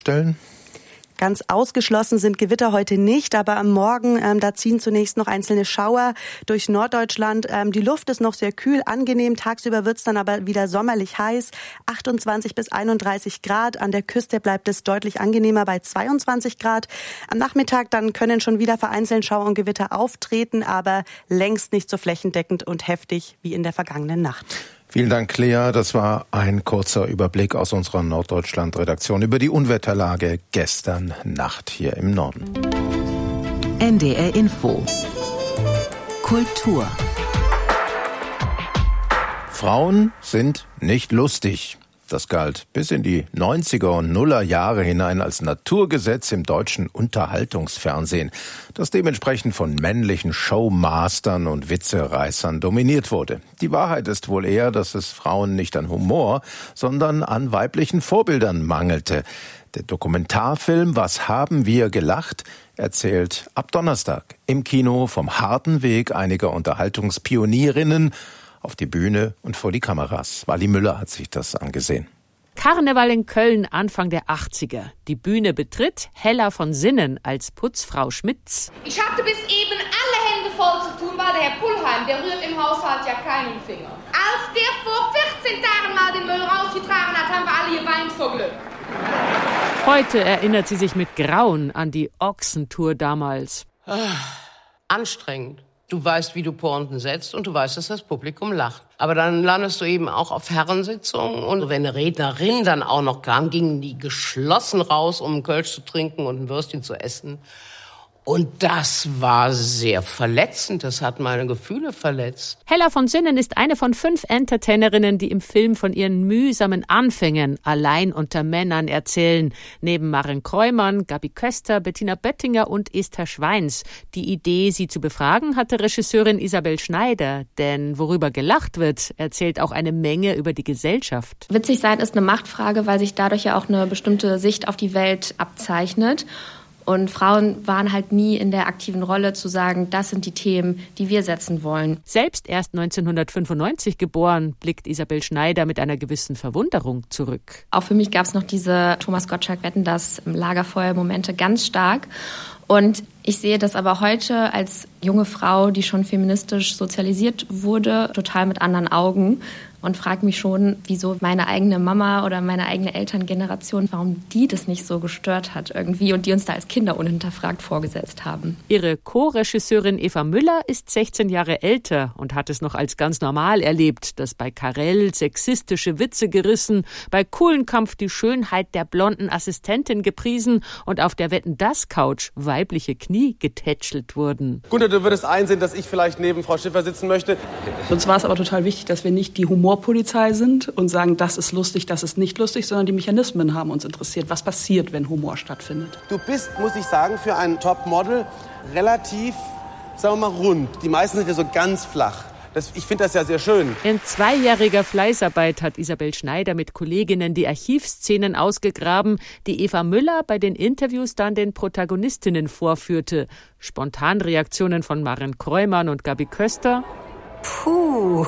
stellen? Ganz ausgeschlossen sind Gewitter heute nicht, aber am Morgen, da ziehen zunächst noch einzelne Schauer durch Norddeutschland. Die Luft ist noch sehr kühl, angenehm. Tagsüber wird's dann aber wieder sommerlich heiß, 28 bis 31 Grad. An der Küste bleibt es deutlich angenehmer bei 22 Grad. Am Nachmittag dann können schon wieder vereinzelt Schauer und Gewitter auftreten, aber längst nicht so flächendeckend und heftig wie in der vergangenen Nacht. Vielen Dank, Lea. Das war ein kurzer Überblick aus unserer Norddeutschland-Redaktion über die Unwetterlage gestern Nacht hier im Norden. NDR Info. Kultur. Frauen sind nicht lustig. Das galt bis in die 90er und Nuller Jahre hinein als Naturgesetz im deutschen Unterhaltungsfernsehen, das dementsprechend von männlichen Showmastern und Witzereißern dominiert wurde. Die Wahrheit ist wohl eher, dass es Frauen nicht an Humor, sondern an weiblichen Vorbildern mangelte. Der Dokumentarfilm »Was haben wir gelacht?« erzählt ab Donnerstag im Kino vom harten Weg einiger Unterhaltungspionierinnen auf die Bühne und vor die Kameras. Wally Müller hat sich das angesehen. Karneval in Köln Anfang der 80er. Die Bühne betritt Hella von Sinnen als Putzfrau Schmitz. Ich hatte bis eben alle Hände voll zu tun, weil der Herr Pullheim, der rührt im Haushalt ja keinen Finger. Als der vor 14 Tagen mal den Müll rausgetragen hat, haben wir alle geweint vor Glück. Heute erinnert sie sich mit Grauen an die Ochsentour damals. Anstrengend. Du weißt, wie du Pointen setzt und du weißt, dass das Publikum lacht. Aber dann landest du eben auch auf Herrensitzungen und wenn eine Rednerin dann auch noch kam, gingen die geschlossen raus, um einen Kölsch zu trinken und ein Würstchen zu essen. Und das war sehr verletzend, das hat meine Gefühle verletzt. Hella von Sinnen ist eine von 5 Entertainerinnen, die im Film von ihren mühsamen Anfängen allein unter Männern erzählen. Neben Maren Kräumann, Gabi Köster, Bettina Böttinger und Esther Schweins. Die Idee, sie zu befragen, hatte Regisseurin Isabel Schneider. Denn worüber gelacht wird, erzählt auch eine Menge über die Gesellschaft. Witzig sein ist eine Machtfrage, weil sich dadurch ja auch eine bestimmte Sicht auf die Welt abzeichnet. Und Frauen waren halt nie in der aktiven Rolle zu sagen, das sind die Themen, die wir setzen wollen. Selbst erst 1995 geboren, blickt Isabel Schneider mit einer gewissen Verwunderung zurück. Auch für mich gab es noch diese Thomas Gottschalk-Wetten, das Lagerfeuer-Momente ganz stark. Und ich sehe das aber heute als junge Frau, die schon feministisch sozialisiert wurde, total mit anderen Augen und frage mich schon, wieso meine eigene Mama oder meine eigene Elterngeneration, warum die das nicht so gestört hat irgendwie und die uns da als Kinder unhinterfragt vorgesetzt haben. Ihre Co-Regisseurin Eva Müller ist 16 Jahre älter und hat es noch als ganz normal erlebt, dass bei Karel sexistische Witze gerissen, bei Kuhlenkampf die Schönheit der blonden Assistentin gepriesen und auf der Wetten-dass-Couch weibliche Knie getätschelt wurden. Gunter, du würdest einsehen, dass ich vielleicht neben Frau Schiffer sitzen möchte. Uns war es aber total wichtig, dass wir nicht die Humorpolizei sind und sagen, das ist lustig, das ist nicht lustig, sondern die Mechanismen haben uns interessiert. Was passiert, wenn Humor stattfindet? Du bist, muss ich sagen, für ein Topmodel relativ, sagen wir mal, rund. Die meisten sind ja so ganz flach. Ich finde das ja sehr schön. In 2-jähriger Fleißarbeit hat Isabel Schneider mit Kolleginnen die Archivszenen ausgegraben, die Eva Müller bei den Interviews dann den Protagonistinnen vorführte. Spontanreaktionen von Maren Kräumann und Gabi Köster. Puh.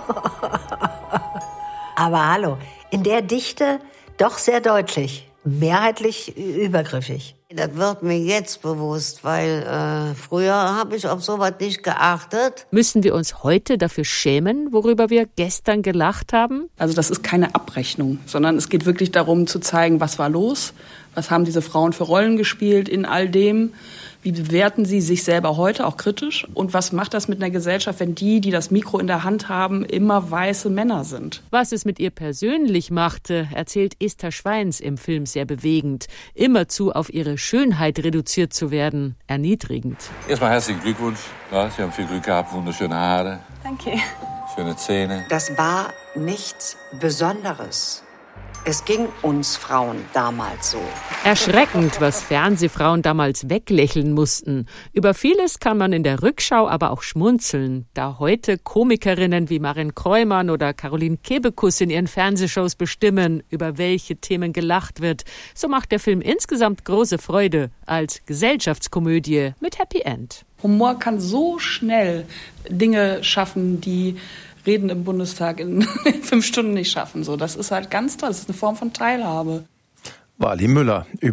Aber hallo, in der Dichte doch sehr deutlich, mehrheitlich übergriffig. Das wird mir jetzt bewusst, weil früher habe ich auf sowas nicht geachtet. Müssen wir uns heute dafür schämen, worüber wir gestern gelacht haben? Also das ist keine Abrechnung, sondern es geht wirklich darum zu zeigen, was war los, was haben diese Frauen für Rollen gespielt in all dem, wie bewerten sie sich selber heute, auch kritisch, und was macht das mit einer Gesellschaft, wenn die das Mikro in der Hand haben, immer weiße Männer sind. Was es mit ihr persönlich machte, erzählt Esther Schweins im Film sehr bewegend. Immerzu auf ihre Schönheit reduziert zu werden, erniedrigend. Erstmal herzlichen Glückwunsch. Ja, Sie haben viel Glück gehabt, wunderschöne Haare. Danke. Schöne Zähne. Das war nichts Besonderes. Es ging uns Frauen damals so. Erschreckend, was Fernsehfrauen damals weglächeln mussten. Über vieles kann man in der Rückschau aber auch schmunzeln, da heute Komikerinnen wie Maren Kräumann oder Caroline Kebekus in ihren Fernsehshows bestimmen, über welche Themen gelacht wird. So macht der Film insgesamt große Freude als Gesellschaftskomödie mit Happy End. Humor kann so schnell Dinge schaffen, die Reden im Bundestag in 5 Stunden nicht schaffen. So, das ist halt ganz toll. Das ist eine Form von Teilhabe. Wally Müller über